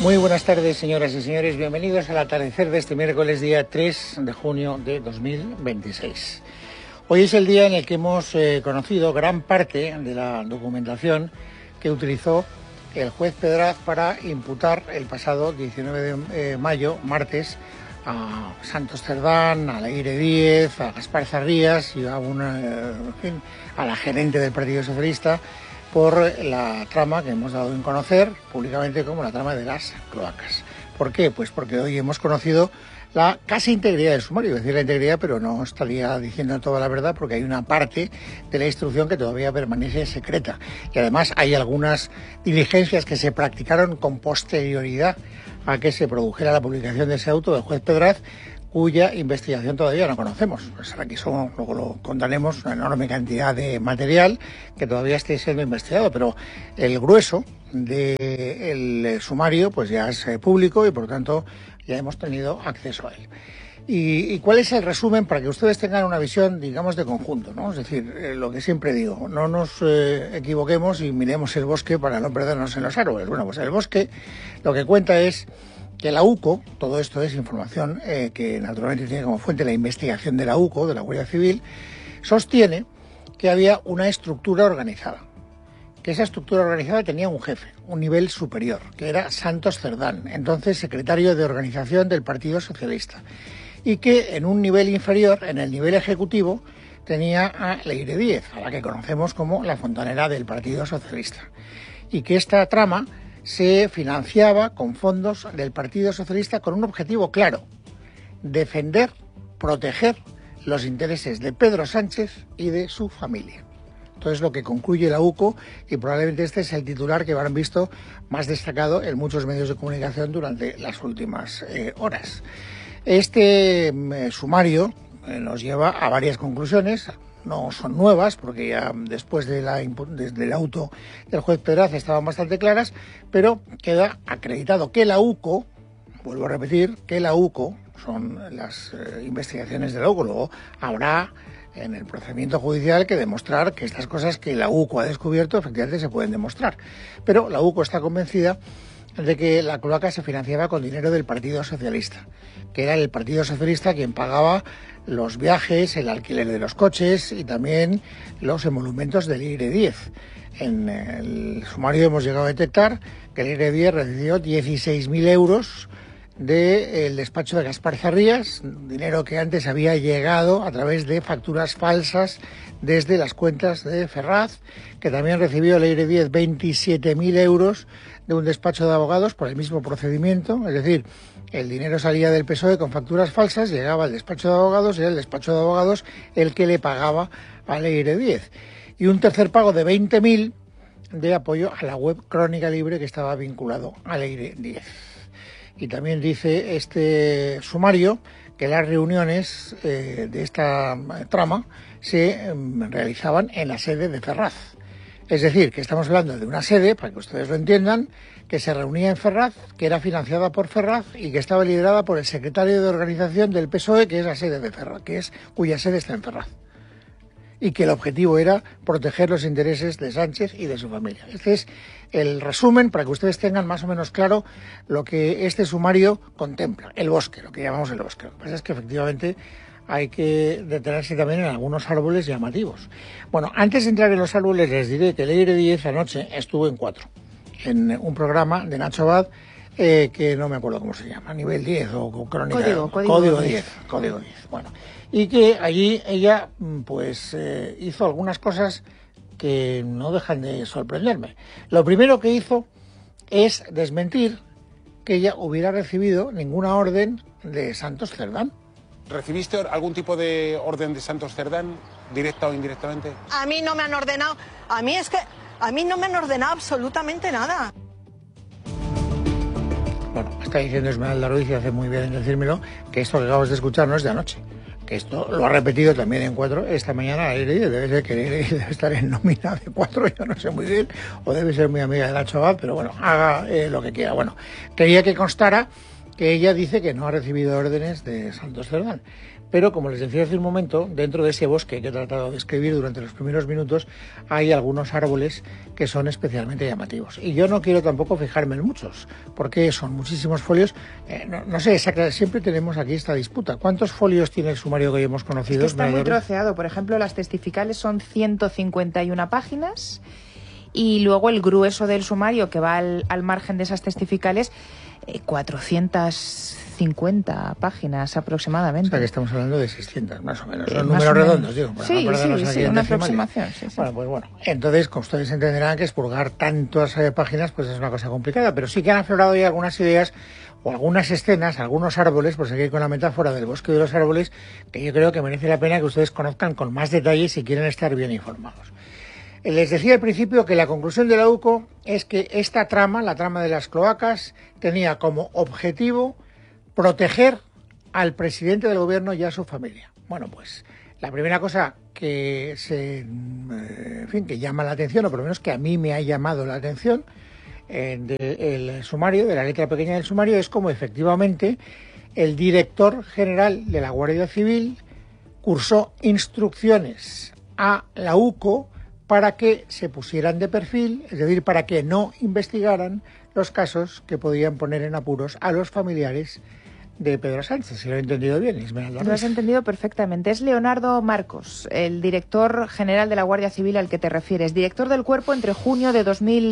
Muy buenas tardes, señoras y señores. Bienvenidos al atardecer de este miércoles, día 3 de junio de 2026. Hoy es el día en el que hemos conocido gran parte de la documentación que utilizó el juez Pedraz para imputar el pasado 19 de mayo, martes, a Santos Cerdán, a Leire Díez, a Gaspar Zarrías y a la gerente del Partido Socialista por la trama que hemos dado en conocer públicamente como la trama de las cloacas. ¿Por qué? Pues porque hoy hemos conocido la casi integridad del sumario, es decir, la integridad, pero no estaría diciendo toda la verdad porque hay una parte de la instrucción que todavía permanece secreta. Y además hay algunas diligencias que se practicaron con posterioridad a que se produjera la publicación de ese auto del juez Pedraz, cuya investigación todavía no conocemos. Pues aquí luego lo contaremos, una enorme cantidad de material que todavía esté siendo investigado, pero el grueso del sumario pues ya es público y por lo tanto ya hemos tenido acceso a él. ¿Y cuál es el resumen para que ustedes tengan una visión, digamos, de conjunto, ¿no? Es decir, lo que siempre digo, no nos equivoquemos y miremos el bosque para no perdernos en los árboles. Bueno, pues el bosque lo que cuenta es que la UCO, todo esto es información que naturalmente tiene como fuente la investigación de la UCO, de la Guardia Civil, sostiene que había una estructura organizada, que esa estructura organizada tenía un jefe, un nivel superior, que era Santos Cerdán, entonces secretario de organización del Partido Socialista, y que en un nivel inferior, en el nivel ejecutivo, tenía a Leire Díez, a la que conocemos como la fontanera del Partido Socialista, y que esta trama se financiaba con fondos del Partido Socialista con un objetivo claro: defender, proteger los intereses de Pedro Sánchez y de su familia. Entonces, lo que concluye la UCO, y probablemente este es el titular que habrán visto más destacado en muchos medios de comunicación durante las últimas horas. Este sumario nos lleva a varias conclusiones. No son nuevas, porque ya después del auto del juez Pedraz estaban bastante claras, pero queda acreditado que la UCO, vuelvo a repetir, que la UCO, son las investigaciones de la UCO, luego habrá en el procedimiento judicial que demostrar que estas cosas que la UCO ha descubierto efectivamente se pueden demostrar, pero la UCO está convencida de que la cloaca se financiaba con dinero del Partido Socialista, que era el Partido Socialista quien pagaba los viajes, el alquiler de los coches y también los emolumentos de Leire Díez. En el sumario hemos llegado a detectar que Leire Díez recibió 16.000 euros del despacho de Gaspar Zarrías, dinero que antes había llegado a través de facturas falsas desde las cuentas de Ferraz, que también recibió Leire Díez 27.000 euros de un despacho de abogados por el mismo procedimiento, es decir, el dinero salía del PSOE con facturas falsas, llegaba al despacho de abogados y era el despacho de abogados el que le pagaba a Leire Díez. Y un tercer pago de 20.000 de apoyo a la web Crónica Libre que estaba vinculado a Leire Díez. Y también dice este sumario que las reuniones de esta trama se realizaban en la sede de Ferraz. Es decir, que estamos hablando de una sede, para que ustedes lo entiendan, que se reunía en Ferraz, que era financiada por Ferraz y que estaba liderada por el secretario de organización del PSOE, que es la sede de Ferraz, cuya sede está en Ferraz. Y que el objetivo era proteger los intereses de Sánchez y de su familia. Este es el resumen para que ustedes tengan más o menos claro lo que este sumario contempla, el bosque, lo que llamamos el bosque. Lo que pasa es que efectivamente hay que detenerse también en algunos árboles llamativos. Bueno, antes de entrar en los árboles les diré que Leire Díez anoche estuvo en 4, en un programa de Nacho Abad, que no me acuerdo cómo se llama, Nivel 10 o Crónica... Código 10. Bueno, y que allí ella pues hizo algunas cosas que no dejan de sorprenderme. Lo primero que hizo es desmentir que ella hubiera recibido ninguna orden de Santos Cerdán. ¿Recibiste algún tipo de orden de Santos Cerdán, directa o indirectamente? A mí no me han ordenado, a mí no me han ordenado absolutamente nada. Bueno, está diciendo Esmeralda Ruiz, y hace muy bien en decírmelo, que esto que acabas de escuchar no es de anoche, que esto lo ha repetido también en 4 esta mañana. Debe ser que debe estar en nómina de 4, yo no sé muy bien, o debe ser muy amiga de Nacho Abad, pero bueno, haga lo que quiera. Bueno, quería que constara que ella dice que no ha recibido órdenes de Santos Cerdán. pero como les decía hace un momento, dentro de ese bosque que he tratado de escribir durante los primeros minutos, hay algunos árboles que son especialmente llamativos. Y yo no quiero tampoco fijarme en muchos, porque son muchísimos folios. No sé, siempre tenemos aquí esta disputa. ¿Cuántos folios tiene el sumario que hoy hemos conocido? Es que está muy troceado. Por ejemplo, las testificales son 151 páginas y luego el grueso del sumario, que va al margen de esas testificales, 450 páginas aproximadamente. O sea que estamos hablando de 600 más o menos. Son Más números o menos. redondos, digo. Sí, una aproximación. Sí. Bueno, pues bueno. Entonces, como ustedes entenderán que expurgar tantas páginas pues es una cosa complicada, pero sí que han aflorado ya algunas ideas o algunas escenas, algunos árboles, por seguir con la metáfora del bosque de los árboles, que yo creo que merece la pena que ustedes conozcan con más detalle si quieren estar bien informados. Les decía al principio que la conclusión de la UCO es que esta trama, la trama de las cloacas, tenía como objetivo proteger al presidente del gobierno y a su familia. Bueno, pues la primera cosa que que llama la atención, o por lo menos que a mí me ha llamado la atención del sumario, de la letra pequeña del sumario, es como efectivamente el director general de la Guardia Civil cursó instrucciones a la UCO para que se pusieran de perfil, es decir, para que no investigaran los casos que podían poner en apuros a los familiares de Pedro Sánchez. Si lo he entendido bien, Esmeralda. Lo has entendido perfectamente. Es Leonardo Marcos, el director general de la Guardia Civil al que te refieres. Director del cuerpo entre junio de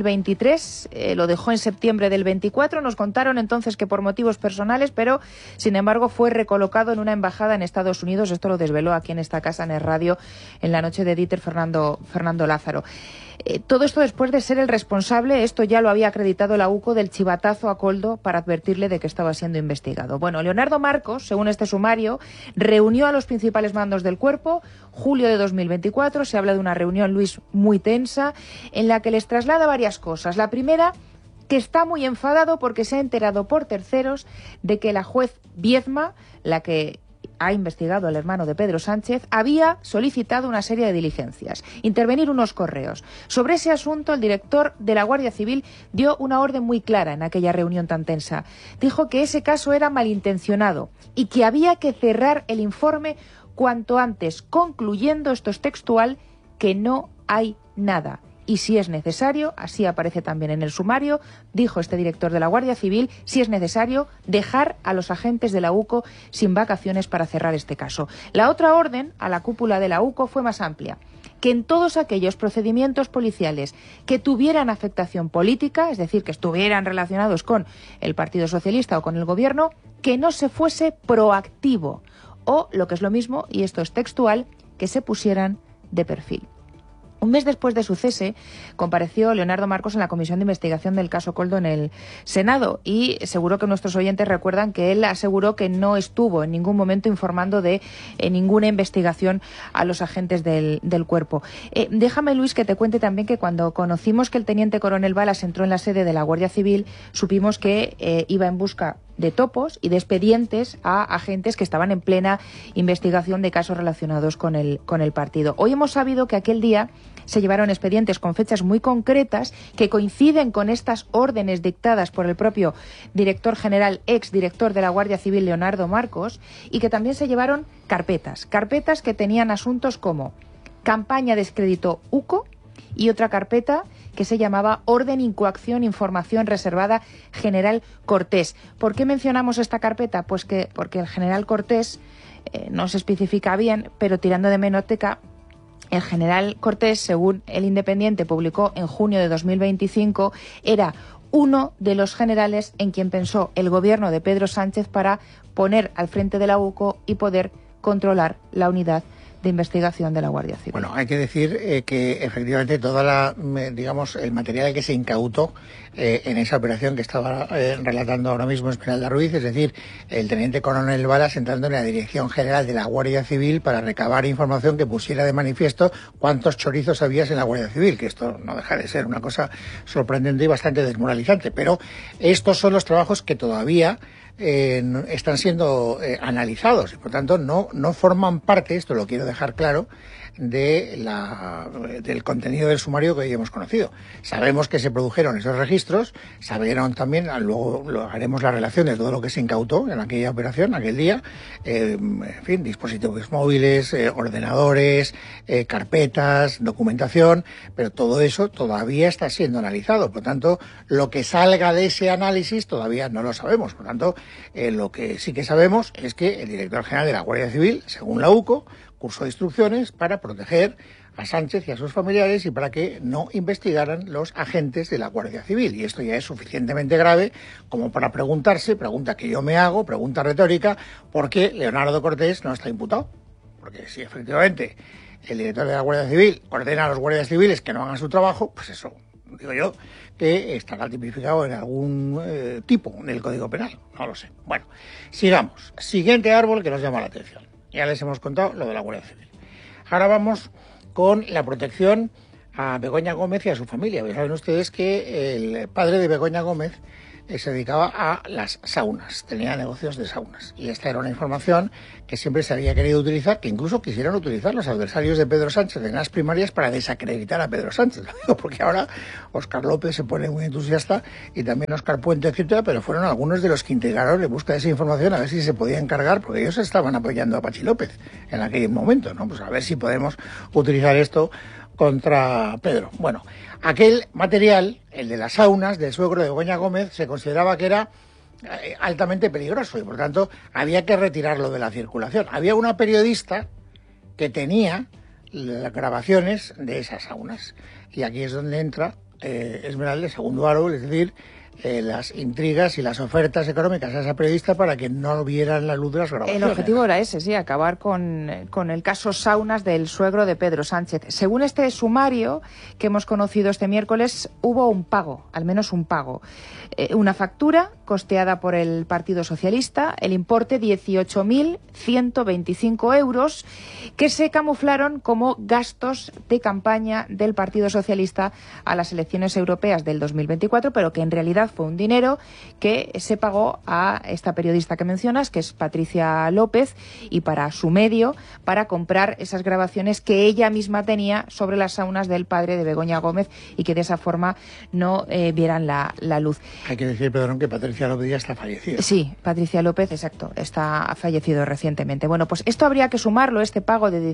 2023, lo dejó en septiembre del 24. Nos contaron entonces que por motivos personales, pero sin embargo fue recolocado en una embajada en Estados Unidos. Esto lo desveló aquí en esta casa, en el radio, en la noche de Dieter Fernando Lázaro. Todo esto después de ser el responsable, esto ya lo había acreditado la UCO, del chivatazo a Koldo para advertirle de que estaba siendo investigado. Bueno, Leonardo Marcos, según este sumario, reunió a los principales mandos del cuerpo, julio de 2024, se habla de una reunión, Luis, muy tensa, en la que les traslada varias cosas. La primera, que está muy enfadado porque se ha enterado por terceros de que la juez Viedma, la que ha investigado al hermano de Pedro Sánchez, había solicitado una serie de diligencias, intervenir unos correos. Sobre ese asunto, el director de la Guardia Civil dio una orden muy clara en aquella reunión tan tensa. Dijo que ese caso era malintencionado y que había que cerrar el informe cuanto antes, concluyendo, esto es textual, que no hay nada. Y si es necesario, así aparece también en el sumario, dijo este director de la Guardia Civil, si es necesario, dejar a los agentes de la UCO sin vacaciones para cerrar este caso. La otra orden a la cúpula de la UCO fue más amplia, que en todos aquellos procedimientos policiales que tuvieran afectación política, es decir, que estuvieran relacionados con el Partido Socialista o con el Gobierno, que no se fuese proactivo, o, lo que es lo mismo, y esto es textual, que se pusieran de perfil. Un mes después de su cese, compareció Leonardo Marcos en la Comisión de Investigación del caso Koldo en el Senado y seguro que nuestros oyentes recuerdan que él aseguró que no estuvo en ningún momento informando de ninguna investigación a los agentes del cuerpo. Déjame, Luis, que te cuente también que cuando conocimos que el teniente coronel Balas entró en la sede de la Guardia Civil, supimos que iba en busca de topos y de expedientes a agentes que estaban en plena investigación de casos relacionados con el partido. Hoy hemos sabido que aquel día se llevaron expedientes con fechas muy concretas que coinciden con estas órdenes dictadas por el propio director general, ex director de la Guardia Civil, Leonardo Marcos, y que también se llevaron carpetas que tenían asuntos como campaña descrédito UCO y otra carpeta que se llamaba Orden, Incoacción, Información Reservada General Cortés. ¿Por qué mencionamos esta carpeta? Pues porque el general Cortés no se especifica bien, pero tirando de hemeroteca, el general Cortés, según El Independiente publicó en junio de 2025, era uno de los generales en quien pensó el gobierno de Pedro Sánchez para poner al frente de la UCO y poder controlar la unidad de investigación de la Guardia Civil. Bueno, hay que decir que efectivamente toda el material que se incautó en esa operación que estaba relatando ahora mismo Esmeralda Ruiz, es decir, el teniente coronel Balas entrando en la Dirección General de la Guardia Civil para recabar información que pusiera de manifiesto cuántos chorizos había en la Guardia Civil, que esto no deja de ser una cosa sorprendente y bastante desmoralizante, pero estos son los trabajos que todavía están siendo analizados y por tanto no forman parte, esto lo quiero dejar claro, del contenido del sumario que hoy hemos conocido. Sabemos que se produjeron esos registros, sabieron también, luego haremos la relación de todo lo que se incautó en aquella operación, aquel día, en fin, dispositivos móviles, ordenadores, carpetas, documentación, pero todo eso todavía está siendo analizado. Por tanto, lo que salga de ese análisis todavía no lo sabemos. Por tanto, lo que sí que sabemos es que el director general de la Guardia Civil, según la UCO, cursó instrucciones para proteger a Sánchez y a sus familiares y para que no investigaran los agentes de la Guardia Civil. Y esto ya es suficientemente grave como para preguntarse, pregunta que yo me hago, pregunta retórica, ¿por qué Leonardo Cortés no está imputado? Porque si efectivamente el director de la Guardia Civil ordena a los guardias civiles que no hagan su trabajo, pues eso, digo yo, que estará tipificado en algún tipo del Código Penal. No lo sé. Bueno, sigamos. Siguiente árbol que nos llama la atención. Ya les hemos contado lo de la Guardia Civil. Ahora vamos con la protección a Begoña Gómez y a su familia. Saben ustedes que el padre de Begoña Gómez se dedicaba a las saunas, tenía negocios de saunas. Y esta era una información que siempre se había querido utilizar, que incluso quisieron utilizar los adversarios de Pedro Sánchez en las primarias para desacreditar a Pedro Sánchez. Lo digo porque ahora Óscar López se pone muy entusiasta y también Óscar Puente, etcétera, pero fueron algunos de los que integraron en busca de esa información a ver si se podía encargar, porque ellos estaban apoyando a Pachi López en aquel momento, ¿no? Pues a ver si podemos utilizar esto contra Pedro. Bueno, aquel material, el de las saunas del suegro de Begoña Gómez, se consideraba que era altamente peligroso y por tanto había que retirarlo de la circulación. Había una periodista que tenía las grabaciones de esas saunas y aquí es donde entra Esmeralda, segundo árbol, es decir, las intrigas y las ofertas económicas a esa periodista para que no vieran la luz de las grabaciones. El objetivo era ese, sí, acabar con el caso saunas del suegro de Pedro Sánchez. Según este sumario que hemos conocido este miércoles, hubo un pago, al menos un pago. Una factura costeada por el Partido Socialista, el importe 18.125 euros, que se camuflaron como gastos de campaña del Partido Socialista a las elecciones europeas del 2024, pero que en realidad fue un dinero que se pagó a esta periodista que mencionas, que es Patricia López, y para su medio, para comprar esas grabaciones que ella misma tenía sobre las saunas del padre de Begoña Gómez y que de esa forma no vieran la luz. Hay que decir, perdón, que Patricia López ya está fallecida. Sí, Patricia López, exacto, ha fallecido recientemente. Bueno, pues esto habría que sumarlo, este pago de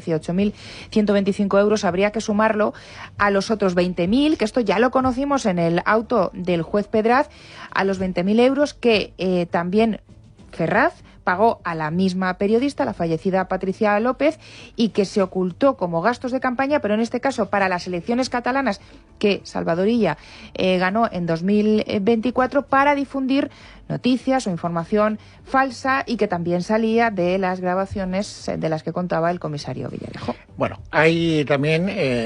18.125 euros, habría que sumarlo a los otros 20.000, que esto ya lo conocimos en el auto del juez Pedraz, a los 20.000 euros que también Ferraz pagó a la misma periodista, la fallecida Patricia López, y que se ocultó como gastos de campaña, pero en este caso para las elecciones catalanas que Salvador Illa ganó en 2024, para difundir noticias o información falsa y que también salía de las grabaciones de las que contaba el comisario Villarejo. Bueno, hay también,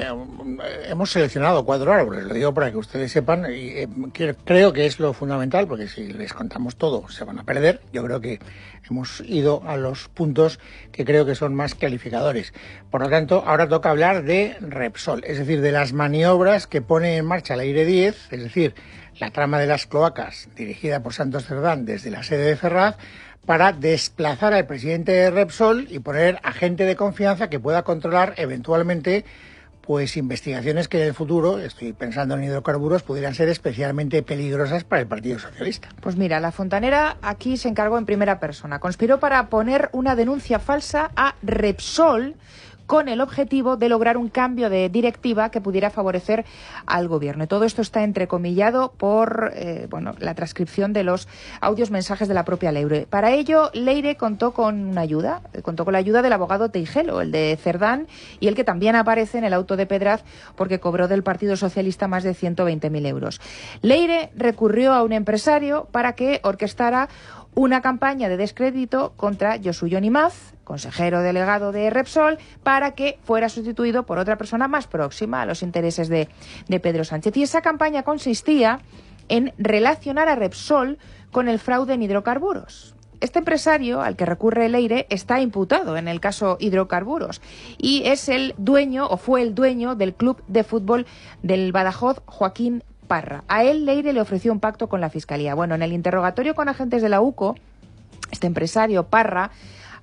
hemos seleccionado 4 árboles, lo digo para que ustedes sepan, y creo que es lo fundamental, porque si les contamos todo se van a perder. Yo creo que hemos ido a los puntos que creo que son más calificadores. Por lo tanto, ahora toca hablar de Repsol, es decir, de las maniobras que pone en marcha el Aire 10, es decir, la trama de las cloacas dirigida por Santos Cerdán desde la sede de Ferraz, para desplazar al presidente de Repsol y poner a gente de confianza que pueda controlar eventualmente pues investigaciones que en el futuro, estoy pensando en hidrocarburos, pudieran ser especialmente peligrosas para el Partido Socialista. Pues mira, la fontanera aquí se encargó en primera persona. Conspiró para poner una denuncia falsa a Repsol con el objetivo de lograr un cambio de directiva que pudiera favorecer al gobierno. Y todo esto está entrecomillado por la transcripción de los audios mensajes de la propia Leire. Para ello, Leire contó con la ayuda del abogado Teijelo, el de Cerdán, y el que también aparece en el auto de Pedraz porque cobró del Partido Socialista más de 120.000 euros. Leire recurrió a un empresario para que orquestara una campaña de descrédito contra Josu Jon Imaz, consejero delegado de Repsol, para que fuera sustituido por otra persona más próxima a los intereses de Pedro Sánchez. Y esa campaña consistía en relacionar a Repsol con el fraude en hidrocarburos. Este empresario al que recurre Leire está imputado en el caso hidrocarburos y es el dueño, o fue el dueño, del club de fútbol del Badajoz, Joaquín Parra. A él Leire le ofreció un pacto con la Fiscalía. Bueno, en el interrogatorio con agentes de la UCO, este empresario Parra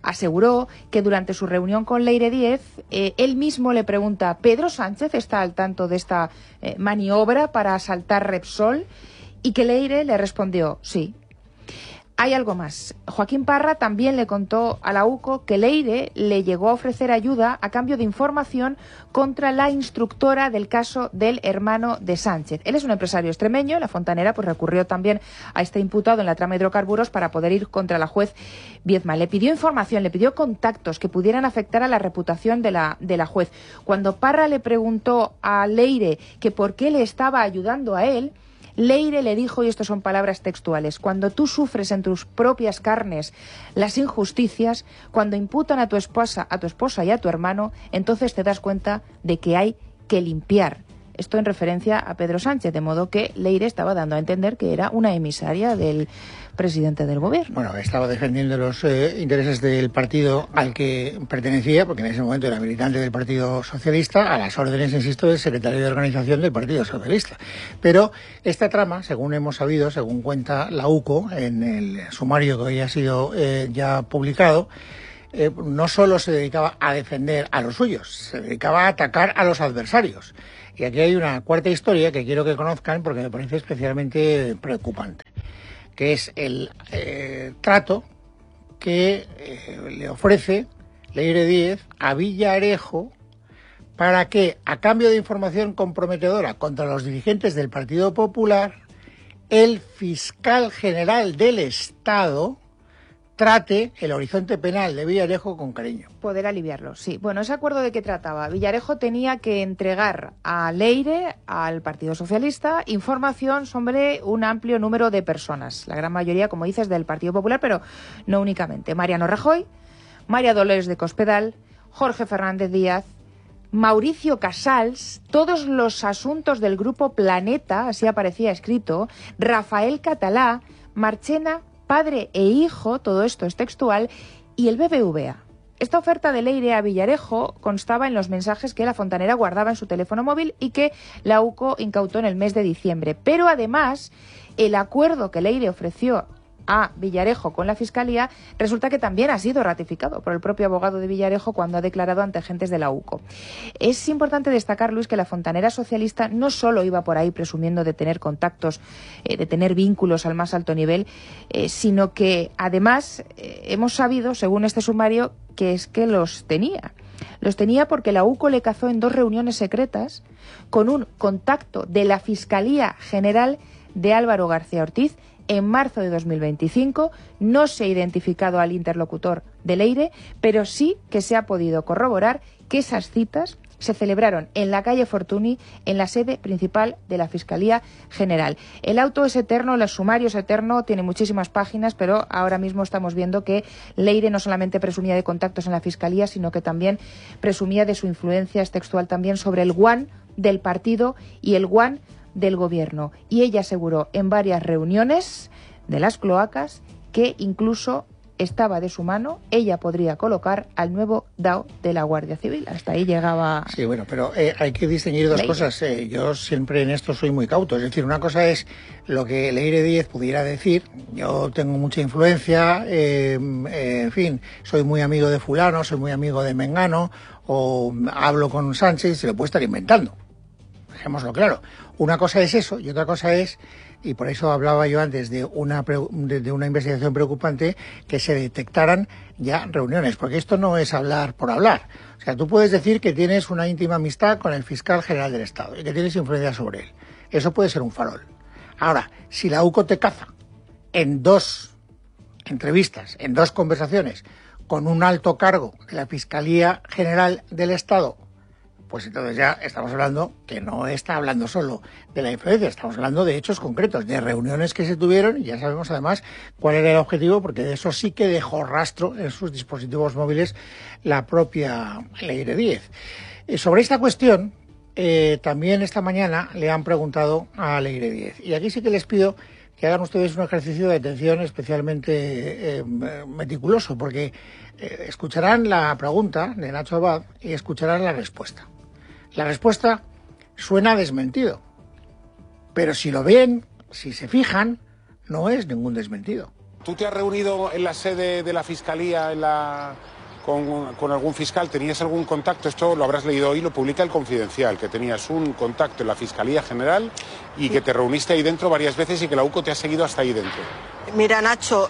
aseguró que durante su reunión con Leire Díez, él mismo le pregunta: ¿Pedro Sánchez está al tanto de esta maniobra para asaltar Repsol? Y que Leire le respondió: sí. Hay algo más. Joaquín Parra también le contó a la UCO que Leire le llegó a ofrecer ayuda a cambio de información contra la instructora del caso del hermano de Sánchez. Él es un empresario extremeño. La Fontanera pues recurrió también a este imputado en la trama de hidrocarburos para poder ir contra la juez Viedma. Le pidió información, le pidió contactos que pudieran afectar a la reputación de la juez. Cuando Parra le preguntó a Leire que por qué le estaba ayudando a él, Leire le dijo, y estas son palabras textuales: cuando tú sufres en tus propias carnes las injusticias, cuando imputan a tu esposa y a tu hermano, entonces te das cuenta de que hay que limpiar. Esto en referencia a Pedro Sánchez, de modo que Leire estaba dando a entender que era una emisaria del presidente del gobierno. Bueno, estaba defendiendo los intereses del partido al que pertenecía, porque en ese momento era militante del Partido Socialista, a las órdenes, insisto, del secretario de organización del Partido Socialista. Pero esta trama, según hemos sabido, según cuenta la UCO en el sumario que hoy ha sido ya publicado, no solo se dedicaba a defender a los suyos, se dedicaba a atacar a los adversarios. Y aquí hay una cuarta historia que quiero que conozcan porque me parece especialmente preocupante, que es el trato que le ofrece Leire Díez a Villarejo para que, a cambio de información comprometedora contra los dirigentes del Partido Popular, el fiscal general del Estado trate el horizonte penal de Villarejo con cariño. Poder aliviarlo, sí. Bueno, ¿ese acuerdo de qué trataba? Villarejo tenía que entregar a Leire, al Partido Socialista, información sobre un amplio número de personas. La gran mayoría, como dices, del Partido Popular, pero no únicamente. Mariano Rajoy, María Dolores de Cospedal, Jorge Fernández Díaz, Mauricio Casals, todos los asuntos del Grupo Planeta, así aparecía escrito, Rafael Catalá, Marchena, padre e hijo, todo esto es textual, y el BBVA. Esta oferta de Leire a Villarejo constaba en los mensajes que la Fontanera guardaba en su teléfono móvil y que la UCO incautó en el mes de diciembre. Pero además, el acuerdo que Leire ofreció a Villarejo con la Fiscalía resulta que también ha sido ratificado por el propio abogado de Villarejo cuando ha declarado ante agentes de la UCO. Es importante destacar, Luis, que la Fontanera socialista no solo iba por ahí presumiendo de tener contactos, de tener vínculos al más alto nivel, sino que además hemos sabido, según este sumario, que es que los tenía. Los tenía porque la UCO le cazó en 2 reuniones secretas con un contacto de la Fiscalía General de Álvaro García Ortiz en marzo de 2025. No se ha identificado al interlocutor de Leire, pero sí que se ha podido corroborar que esas citas se celebraron en la calle Fortuny, en la sede principal de la Fiscalía General. El auto es eterno, el sumario es eterno, tiene muchísimas páginas, pero ahora mismo estamos viendo que Leire no solamente presumía de contactos en la Fiscalía, sino que también presumía de su influencia, es textual también, sobre el guan del partido y el guan del gobierno. Y ella aseguró en varias reuniones de las cloacas que incluso estaba de su mano, ella podría colocar al nuevo DAO de la Guardia Civil. Hasta ahí llegaba. Sí, bueno, pero hay que distinguir dos cosas. Yo siempre en esto soy muy cauto. Es decir, una cosa es lo que Leire Díez pudiera decir. Yo tengo mucha influencia, en fin, soy muy amigo de fulano, soy muy amigo de Mengano, o hablo con Sánchez, se lo puede estar inventando. Dejémoslo claro. Una cosa es eso y otra cosa es, y por eso hablaba yo antes de una investigación preocupante, que se detectaran ya reuniones, porque esto no es hablar por hablar. O sea, tú puedes decir que tienes una íntima amistad con el fiscal general del Estado y que tienes influencia sobre él. Eso puede ser un farol. Ahora, si la UCO te caza en 2 entrevistas, en 2 conversaciones, con un alto cargo de la Fiscalía General del Estado, pues entonces ya estamos hablando que no está hablando solo de la influencia, estamos hablando de hechos concretos, de reuniones que se tuvieron, y ya sabemos además cuál era el objetivo, porque de eso sí que dejó rastro en sus dispositivos móviles la propia Leire Díez. Sobre esta cuestión, también esta mañana le han preguntado a Leire Díez, y aquí sí que les pido que hagan ustedes un ejercicio de atención especialmente meticuloso, porque escucharán la pregunta de Nacho Abad y escucharán la respuesta. La respuesta suena desmentido, pero si lo ven, si se fijan, no es ningún desmentido. ¿Tú te has reunido en la sede de la Fiscalía con algún fiscal? ¿Tenías algún contacto? Esto lo habrás leído hoy, lo publica El Confidencial, que tenías un contacto en la Fiscalía General y que te reuniste ahí dentro varias veces y que la UCO te ha seguido hasta ahí dentro. Mira, Nacho,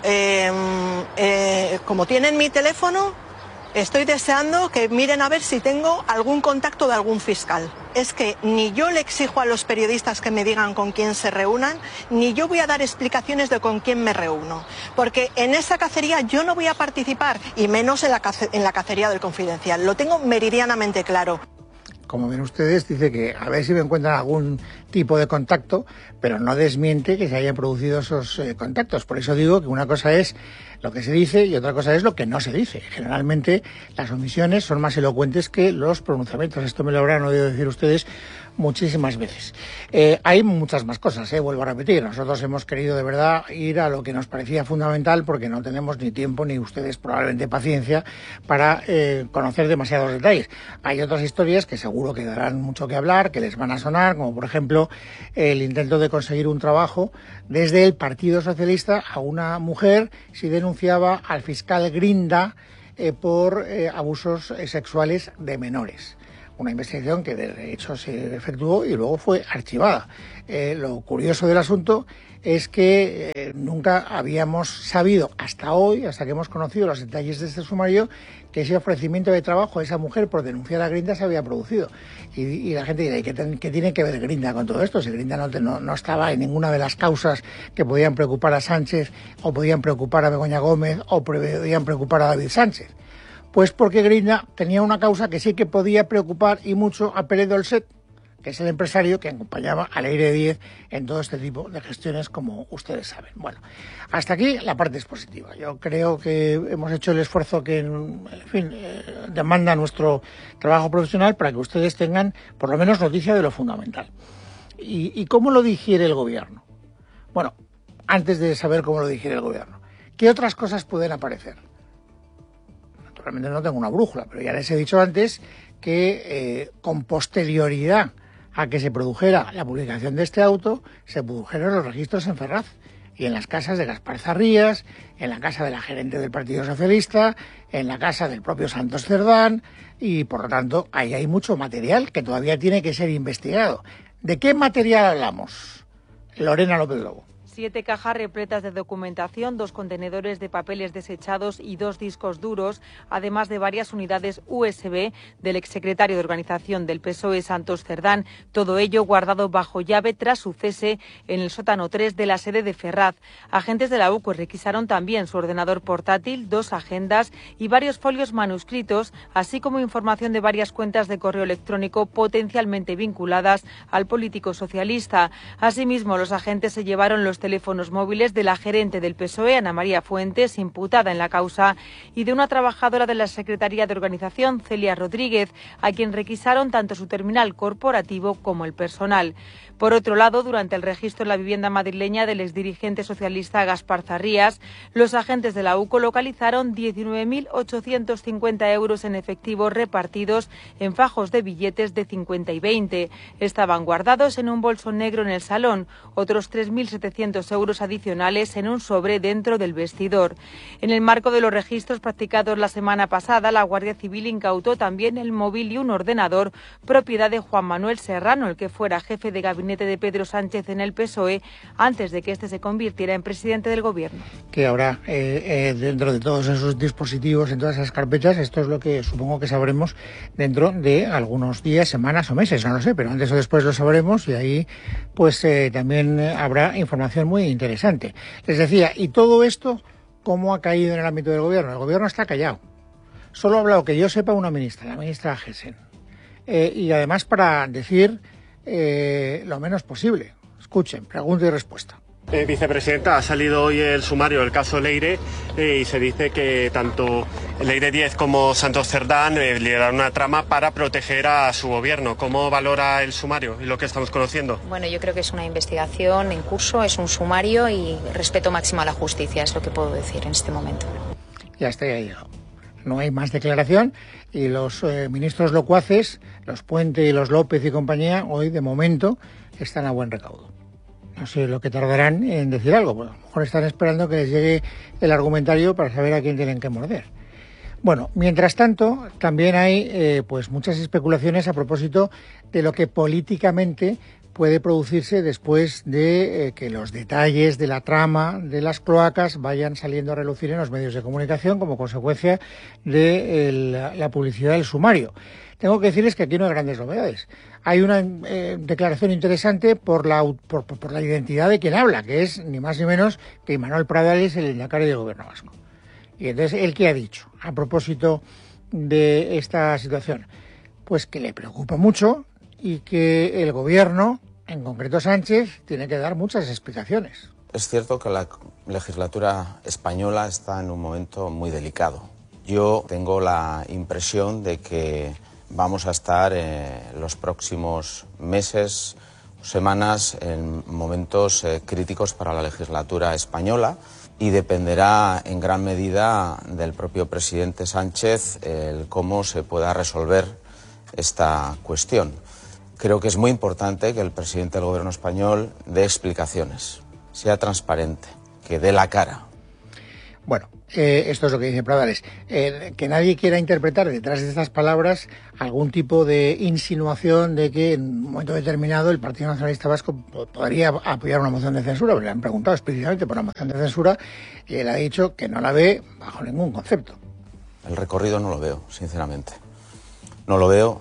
como tienen mi teléfono, estoy deseando que miren a ver si tengo algún contacto de algún fiscal. Es que ni yo le exijo a los periodistas que me digan con quién se reúnan, ni yo voy a dar explicaciones de con quién me reúno. Porque en esa cacería yo no voy a participar, y menos en la cacería del Confidencial. Lo tengo meridianamente claro. Como ven ustedes, dice que a ver si me encuentran algún tipo de contacto, pero no desmiente que se hayan producido esos contactos. Por eso digo que una cosa es lo que se dice y otra cosa es lo que no se dice. Generalmente las omisiones son más elocuentes que los pronunciamientos. Esto me lo habrán oído decir ustedes muchísimas veces. Hay muchas más cosas, vuelvo a repetir. Nosotros hemos querido de verdad ir a lo que nos parecía fundamental porque no tenemos ni tiempo ni ustedes probablemente paciencia para conocer demasiados detalles. Hay otras historias que seguro que darán mucho que hablar, que les van a sonar, como por ejemplo el intento de conseguir un trabajo desde el Partido Socialista a una mujer si denunciaba al fiscal Grinda por abusos sexuales de menores. Una investigación que de hecho se efectuó y luego fue archivada. Lo curioso del asunto es que nunca habíamos sabido hasta hoy, hasta que hemos conocido los detalles de este sumario, que ese ofrecimiento de trabajo a esa mujer por denunciar a Grinda se había producido. Y la gente dirá, ¿y qué tiene que ver Grinda con todo esto? Si Grinda no estaba en ninguna de las causas que podían preocupar a Sánchez, o podían preocupar a Begoña Gómez, o podían preocupar a David Sánchez. Pues porque Grinda tenía una causa que sí que podía preocupar y mucho a Pérez Dolcet, que es el empresario que acompañaba a Leire Díez en todo este tipo de gestiones, como ustedes saben. Bueno, hasta aquí la parte expositiva. Yo creo que hemos hecho el esfuerzo que, en fin, demanda nuestro trabajo profesional para que ustedes tengan por lo menos noticia de lo fundamental. ¿Y cómo lo digiere el gobierno? Bueno, antes de saber cómo lo digiere el gobierno, ¿qué otras cosas pueden aparecer? Realmente no tengo una brújula, pero ya les he dicho antes que con posterioridad a que se produjera la publicación de este auto, se produjeron los registros en Ferraz y en las casas de Gaspar Zarrías, en la casa de la gerente del Partido Socialista, en la casa del propio Santos Cerdán, y por lo tanto ahí hay mucho material que todavía tiene que ser investigado. ¿De qué material hablamos? Lorena López Lobo. 7 cajas repletas de documentación, 2 contenedores de papeles desechados y 2 discos duros, además de varias unidades USB del exsecretario de Organización del PSOE, Santos Cerdán. Todo ello guardado bajo llave tras su cese en el sótano 3 de la sede de Ferraz. Agentes de la UCO requisaron también su ordenador portátil, 2 agendas y varios folios manuscritos, así como información de varias cuentas de correo electrónico potencialmente vinculadas al político socialista. Asimismo, los agentes se llevaron los teléfonos móviles de la gerente del PSOE, Ana María Fuentes, imputada en la causa, y de una trabajadora de la Secretaría de Organización, Celia Rodríguez, a quien requisaron tanto su terminal corporativo como el personal. Por otro lado, durante el registro en la vivienda madrileña del exdirigente socialista Gaspar Zarrías, los agentes de la UCO localizaron 19.850 euros en efectivo repartidos en fajos de billetes de 50 y 20. Estaban guardados en un bolso negro en el salón, otros 3.700 euros adicionales en un sobre dentro del vestidor. En el marco de los registros practicados la semana pasada, la Guardia Civil incautó también el móvil y un ordenador, propiedad de Juan Manuel Serrano, el que fuera jefe de gabinete de Pedro Sánchez en el PSOE antes de que éste se convirtiera en presidente del gobierno. Que ahora, dentro de todos esos dispositivos, en todas esas carpetas, esto es lo que supongo que sabremos dentro de algunos días, semanas o meses, no lo sé, pero antes o después lo sabremos y ahí pues también habrá información muy interesante. Les decía, y todo esto, ¿cómo ha caído en el ámbito del gobierno? El gobierno está callado. Solo ha hablado, que yo sepa, una ministra, la ministra Gessen. Y además para decir lo menos posible. Escuchen, pregunta y respuesta. Vicepresidenta, ha salido hoy el sumario del caso Leire y se dice que tanto Leire Díez como Santos Cerdán lideraron una trama para proteger a su gobierno. ¿Cómo valora el sumario y lo que estamos conociendo? Bueno, yo creo que es una investigación en curso, es un sumario y respeto máximo a la justicia, es lo que puedo decir en este momento. Ya está, ya ha llegado. No hay más declaración y los ministros locuaces, los Puente y los López y compañía, hoy de momento están a buen recaudo. No sé lo que tardarán en decir algo, pues a lo mejor están esperando que les llegue el argumentario para saber a quién tienen que morder. Bueno, mientras tanto, también hay pues muchas especulaciones a propósito de lo que políticamente puede producirse después de que los detalles de la trama de las cloacas vayan saliendo a relucir en los medios de comunicación como consecuencia de la publicidad del sumario. Tengo que decirles que aquí no hay grandes novedades. Hay una declaración interesante por la identidad de quien habla, que es ni más ni menos que Imanol Pradales, el lehendakari del Gobierno vasco. Y entonces, ¿él qué ha dicho a propósito de esta situación? Pues que le preocupa mucho y que el Gobierno, en concreto Sánchez, tiene que dar muchas explicaciones. Es cierto que la legislatura española está en un momento muy delicado. Yo tengo la impresión de que vamos a estar los próximos meses o semanas en momentos críticos para la legislatura española y dependerá en gran medida del propio presidente Sánchez el cómo se pueda resolver esta cuestión. Creo que es muy importante que el presidente del Gobierno español dé explicaciones, sea transparente, que dé la cara. Bueno, esto es lo que dice Pradales. Que nadie quiera interpretar detrás de estas palabras algún tipo de insinuación de que en un momento determinado el Partido Nacionalista Vasco podría apoyar una moción de censura. Le han preguntado explícitamente por una moción de censura y él ha dicho que no la ve bajo ningún concepto. El recorrido no lo veo, sinceramente. No lo veo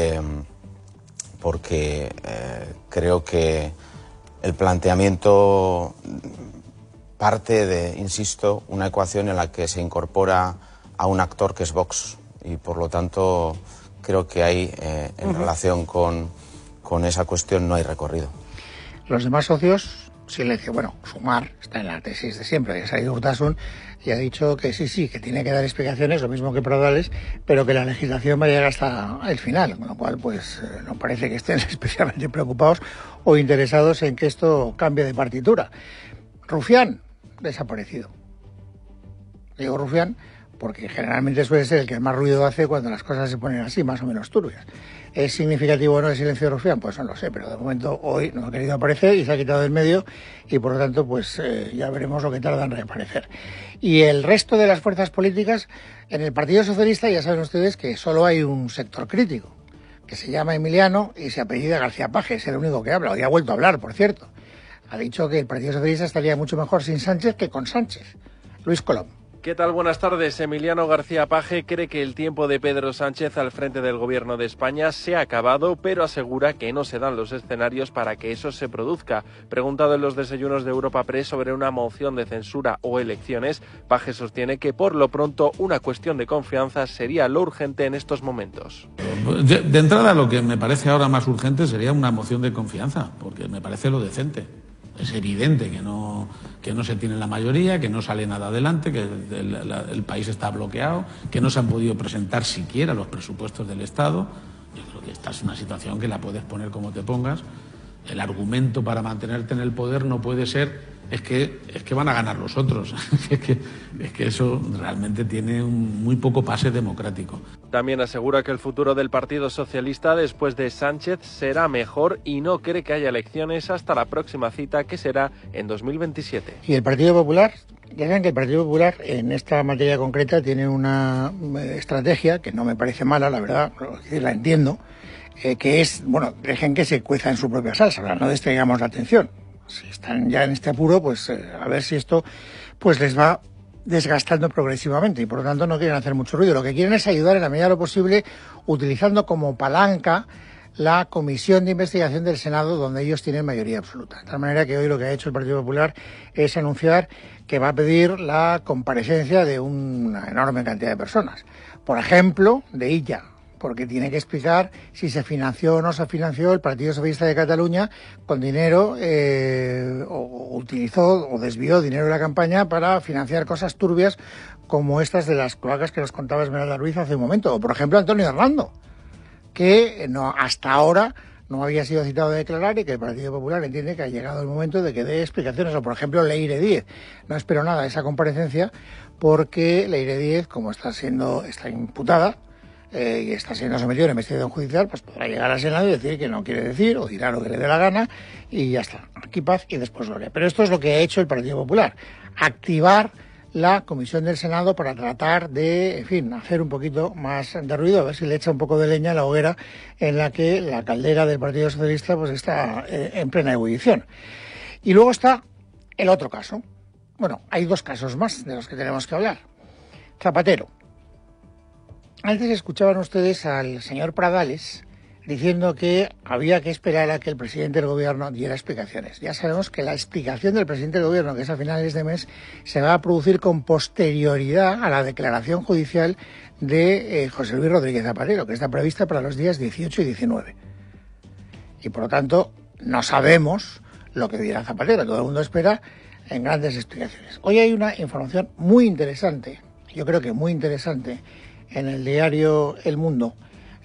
porque creo que el planteamiento parte de, insisto, una ecuación en la que se incorpora a un actor que es Vox y por lo tanto creo que hay en relación con esa cuestión no hay recorrido. Los demás socios, silencio. Bueno, Sumar está en la tesis de siempre, ha salido Urtasun y ha dicho que sí, que tiene que dar explicaciones, lo mismo que Pradales, pero que la legislación va a llegar hasta el final, con lo cual pues no parece que estén especialmente preocupados o interesados en que esto cambie de partitura. Rufián, desaparecido. Digo Rufián porque generalmente suele ser el que más ruido hace cuando las cosas se ponen así, más o menos turbias. ¿Es significativo o no el silencio de Rufián? Pues no lo sé, pero de momento hoy no ha querido aparecer y se ha quitado del medio y por lo tanto pues ya veremos lo que tarda en reaparecer. Y el resto de las fuerzas políticas, en el Partido Socialista ya saben ustedes que solo hay un sector crítico, que se llama Emiliano y se apellida García Paje, es el único que habla, hoy ha vuelto a hablar, por cierto. Ha dicho que el Partido Socialista estaría mucho mejor sin Sánchez que con Sánchez. Luis Colom. ¿Qué tal? Buenas tardes. Emiliano García Paje cree que el tiempo de Pedro Sánchez al frente del Gobierno de España se ha acabado, pero asegura que no se dan los escenarios para que eso se produzca. Preguntado en los desayunos de Europa Press sobre una moción de censura o elecciones, Paje sostiene que por lo pronto una cuestión de confianza sería lo urgente en estos momentos. De entrada, lo que me parece ahora más urgente sería una moción de confianza, porque me parece lo decente. Es evidente que no se tiene la mayoría, que no sale nada adelante, que el país está bloqueado, que no se han podido presentar siquiera los presupuestos del Estado. Yo creo que esta es una situación que la puedes poner como te pongas. El argumento para mantenerte en el poder no puede ser es que van a ganar los otros. es que eso realmente tiene muy poco pase democrático. También asegura que el futuro del Partido Socialista después de Sánchez será mejor y no cree que haya elecciones hasta la próxima cita, que será en 2027. ¿Y el Partido Popular? Ya saben que el Partido Popular en esta materia concreta tiene una estrategia que no me parece mala, la verdad, la entiendo, que es, bueno, dejen que se cueza en su propia salsa, no distraigamos la atención. Si están ya en este apuro, pues a ver si esto pues les va desgastando progresivamente y por lo tanto no quieren hacer mucho ruido. Lo que quieren es ayudar en la medida de lo posible utilizando como palanca la comisión de investigación del Senado donde ellos tienen mayoría absoluta. De tal manera que hoy lo que ha hecho el Partido Popular es anunciar que va a pedir la comparecencia de una enorme cantidad de personas. Por ejemplo, de Illa, porque tiene que explicar si se financió o no se financió el Partido Socialista de Cataluña con dinero, o utilizó o desvió dinero de la campaña para financiar cosas turbias como estas de las cloacas que nos contaba Esmeralda Ruiz hace un momento. O, por ejemplo, Antonio Hernando, que no, hasta ahora no había sido citado a declarar y que el Partido Popular entiende que ha llegado el momento de que dé explicaciones. O, por ejemplo, Leire Díez. No espero nada de esa comparecencia porque Leire Díez, como está imputada, y está siendo sometido a una investigación judicial, pues podrá llegar al Senado y decir que no quiere decir, o dirá lo que le dé la gana, y ya está. Aquí paz y después gloria. Pero esto es lo que ha hecho el Partido Popular. Activar la comisión del Senado para tratar de, en fin, hacer un poquito más de ruido, a ver si le echa un poco de leña a la hoguera en la que la caldera del Partido Socialista pues está en plena ebullición. Y luego está el otro caso. Bueno, hay dos casos más de los que tenemos que hablar. Zapatero. Antes escuchaban ustedes al señor Pradales diciendo que había que esperar a que el presidente del gobierno diera explicaciones. Ya sabemos que la explicación del presidente del gobierno, que es a finales de mes, se va a producir con posterioridad a la declaración judicial de José Luis Rodríguez Zapatero, que está prevista para los días 18 y 19. Y por lo tanto, no sabemos lo que dirá Zapatero. Todo el mundo espera en grandes explicaciones. Hoy hay una información muy interesante, yo creo que muy interesante, en el diario El Mundo,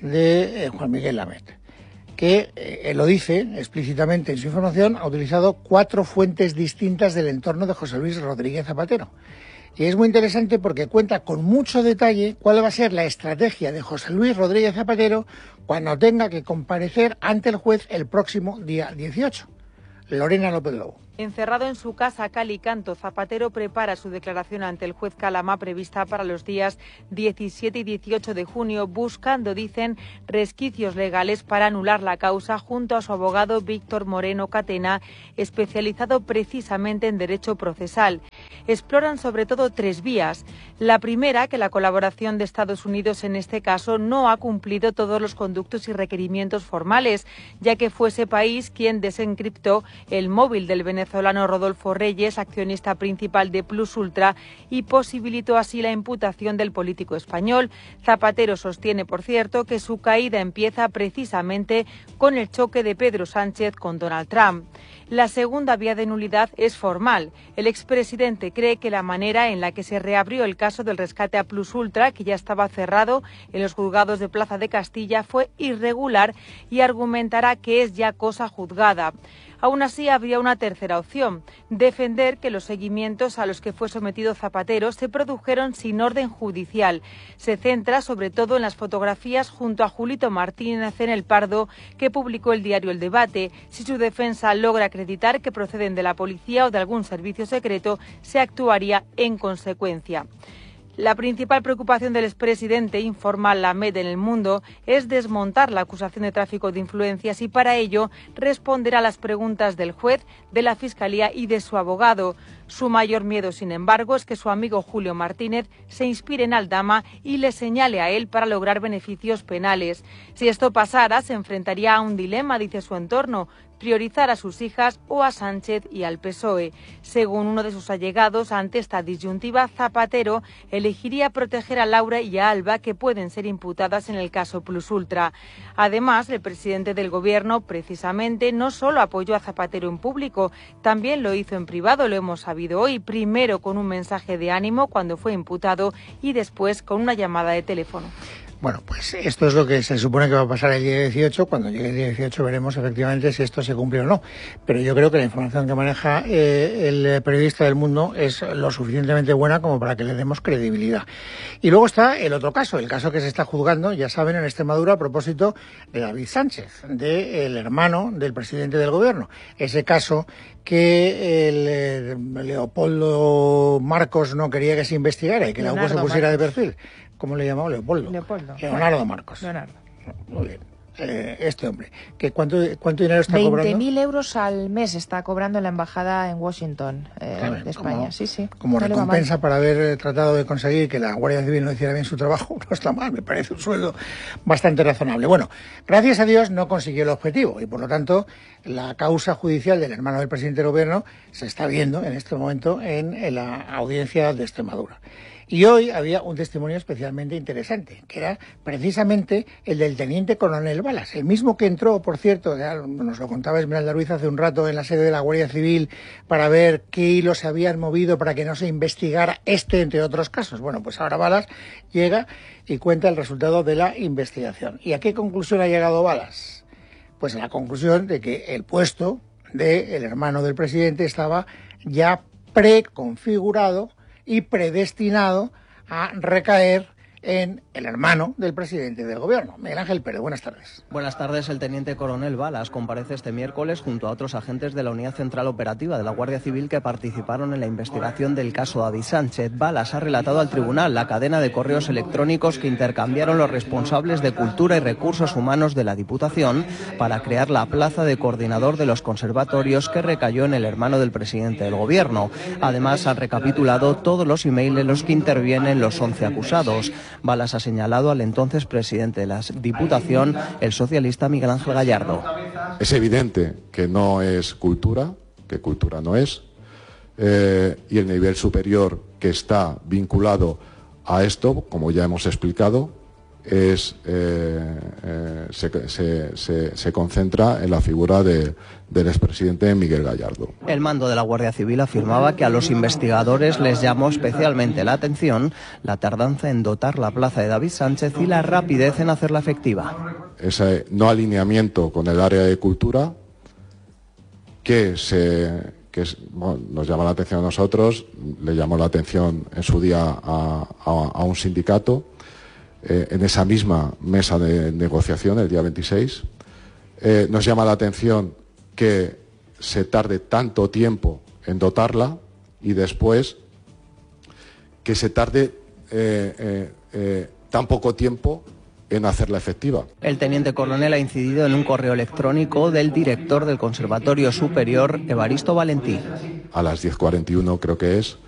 de Juan Miguel Lamet, que lo dice explícitamente en su información, ha utilizado 4 fuentes distintas del entorno de José Luis Rodríguez Zapatero. Y es muy interesante porque cuenta con mucho detalle cuál va a ser la estrategia de José Luis Rodríguez Zapatero cuando tenga que comparecer ante el juez el próximo día 18. Lorena López Lobo. Encerrado en su casa Calicanto, Zapatero prepara su declaración ante el juez Calamá prevista para los días 17 y 18 de junio, buscando, dicen, resquicios legales para anular la causa junto a su abogado Víctor Moreno Catena, especializado precisamente en derecho procesal. Exploran sobre todo 3 vías. La primera, que la colaboración de Estados Unidos en este caso no ha cumplido todos los conductos y requerimientos formales, ya que fue ese país quien desencriptó el móvil del venezolano Rodolfo Reyes, accionista principal de Plus Ultra, y posibilitó así la imputación del político español. Zapatero sostiene, por cierto, que su caída empieza precisamente con el choque de Pedro Sánchez con Donald Trump. La segunda vía de nulidad es formal. El expresidente cree que la manera en la que se reabrió el caso del rescate a Plus Ultra, que ya estaba cerrado en los juzgados de Plaza de Castilla, fue irregular y argumentará que es ya cosa juzgada. Aún así, habría una tercera opción, defender que los seguimientos a los que fue sometido Zapatero se produjeron sin orden judicial. Se centra sobre todo en las fotografías junto a Julito Martínez en El Pardo, que publicó el diario El Debate. Si su defensa logra acreditar que proceden de la policía o de algún servicio secreto, se actuaría en consecuencia. La principal preocupación del expresidente, informa Lamet en El Mundo, es desmontar la acusación de tráfico de influencias y para ello responder a las preguntas del juez, de la Fiscalía y de su abogado. Su mayor miedo, sin embargo, es que su amigo Julio Martínez se inspire en Aldama y le señale a él para lograr beneficios penales. Si esto pasara, se enfrentaría a un dilema, dice su entorno: priorizar a sus hijas o a Sánchez y al PSOE. Según uno de sus allegados, ante esta disyuntiva, Zapatero elegiría proteger a Laura y a Alba, que pueden ser imputadas en el caso Plus Ultra. Además, el presidente del Gobierno, precisamente, no solo apoyó a Zapatero en público, también lo hizo en privado, lo hemos sabido hoy, primero con un mensaje de ánimo cuando fue imputado y después con una llamada de teléfono. Bueno, pues esto es lo que se supone que va a pasar el día 18. Cuando llegue el día 18 veremos efectivamente si esto se cumple o no. Pero yo creo que la información que maneja el periodista del Mundo es lo suficientemente buena como para que le demos credibilidad. Y luego está el otro caso, el caso que se está juzgando, ya saben, en Extremadura, a propósito de David Sánchez, del hermano del presidente del gobierno. Ese caso que Leopoldo Marcos no quería que se investigara y que la UPO se pusiera de perfil. ¿Cómo le llamaba? Leopoldo. Leonardo Marcos. Leonardo. Muy bien. Este hombre. ¿Cuánto dinero está cobrando? 20.000 euros al mes está cobrando en la embajada en Washington de España. Como recompensa para haber tratado de conseguir que la Guardia Civil no hiciera bien su trabajo, no está mal, me parece un sueldo bastante razonable. Bueno, gracias a Dios no consiguió el objetivo y por lo tanto la causa judicial del hermano del presidente del gobierno se está viendo en este momento en la audiencia de Extremadura. Y hoy había un testimonio especialmente interesante, que era precisamente el del teniente coronel Balas, el mismo que entró, por cierto, nos lo contaba Esmeralda Ruiz hace un rato, en la sede de la Guardia Civil para ver qué hilos se habían movido para que no se investigara entre otros casos. Bueno, pues ahora Balas llega y cuenta el resultado de la investigación. ¿Y a qué conclusión ha llegado Balas? Pues a la conclusión de que el puesto del hermano del presidente estaba ya preconfigurado y predestinado a recaer en el hermano del presidente del gobierno. Miguel Ángel Pérez, buenas tardes. Buenas tardes. El teniente coronel Balas comparece este miércoles junto a otros agentes de la Unidad Central Operativa de la Guardia Civil que participaron en la investigación del caso David Sánchez. Balas ha relatado al tribunal la cadena de correos electrónicos que intercambiaron los responsables de Cultura y Recursos Humanos de la Diputación para crear la plaza de coordinador de los conservatorios que recayó en el hermano del presidente del gobierno. Además, han recapitulado todos los emails en los que intervienen los 11 acusados. Balas ha señalado al entonces presidente de la Diputación, el socialista Miguel Ángel Gallardo. Es evidente que no es cultura, que cultura no es, y el nivel superior que está vinculado a esto, como ya hemos explicado, se concentra en la figura del expresidente Miguel Gallardo. El mando de la Guardia Civil afirmaba que a los investigadores les llamó especialmente la atención la tardanza en dotar la plaza de David Sánchez y la rapidez en hacerla efectiva. Ese no alineamiento con el área de cultura nos llama la atención a nosotros, le llamó la atención en su día a un sindicato. En esa misma mesa de negociación, el día 26, nos llama la atención que se tarde tanto tiempo en dotarla y después que se tarde tan poco tiempo en hacerla efectiva. El teniente coronel ha incidido en un correo electrónico del director del Conservatorio Superior, Evaristo Valentí. A las 10:41 creo que es,